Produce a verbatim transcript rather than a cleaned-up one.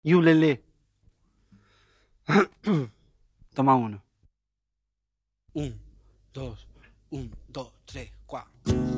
y ulele. Toma uno. Un, dos, un, dos, tres, cuatro.